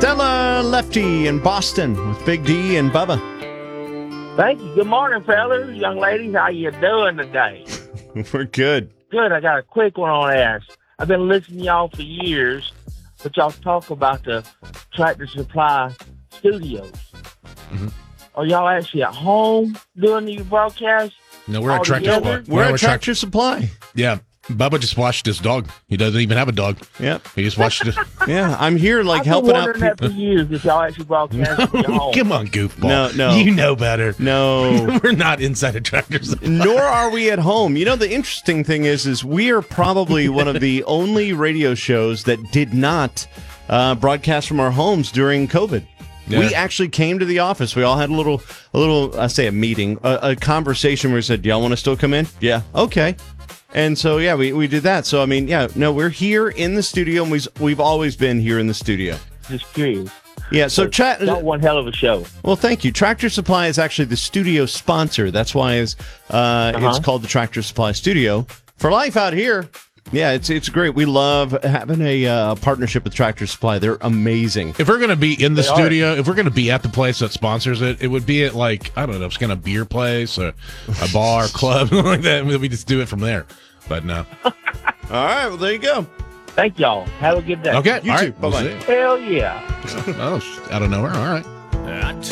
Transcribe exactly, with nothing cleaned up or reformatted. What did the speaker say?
Stella Lefty in Boston with Big D and Bubba. Thank you. Good morning, fellas, young ladies. How you doing today? We're good. Good. I got a quick one on ask. I've been listening to y'all for years, but y'all talk about the Tractor Supply studios. Mm-hmm. Are y'all actually at home doing these broadcasts? No, we're at all Tractor together? Supply. We're No, at Tractor Supply. Yeah. Bubba just watched his dog. He doesn't even have a dog. Yep. He just watched it. Yeah, I'm here like I've helping been out wondering that people. for years if y'all actually broadcast at your home. Come on, goofball. No, no. You know better. No. We're not inside a Tractor Supply. Nor are we at home. You know, the interesting thing is, is we are probably one of the only radio shows that did not uh, broadcast from our homes during COVID. Yeah. We actually came to the office. We all had a little, a little, I say a meeting, a, a conversation where we said, do y'all want to still come in? Yeah. Okay. And so, yeah, we, we did that. So, I mean, yeah, no, we're here in the studio, and we've, we've always been here in the studio. Just curious. Yeah, so chat. Y'all one hell of a show. Well, thank you. Tractor Supply is actually the studio sponsor. That's why it's, uh, Uh-huh. it's called the Tractor Supply Studio. For life out here, yeah, it's it's great. We love having a uh, partnership with Tractor Supply. They're amazing. If we're going to be in the They are. studio, if we're going to be at the place that sponsors it, it would be at, like, I don't know, it's kind of beer place or a bar, club, something like that. We just do it from there. But no. All right, well, there you go. Thank y'all. Have a good day. Okay. You all too. right. We'll Bye-bye. see. Hell yeah. Oh, out of nowhere. All right.